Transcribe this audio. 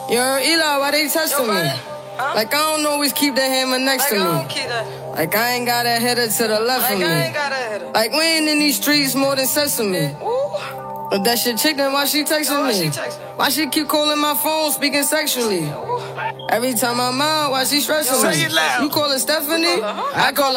You heard Eli, why they testing me? Huh? Like I don't always keep the hammer next to me. Like I ain't got a header to the left of me. Like we ain't in these streets more than sesame. But that shit chicken, why she texting me? Why she keep calling my phone, speaking sexually? Every time I'm out, why she stressing me? You call her Stephanie? I call her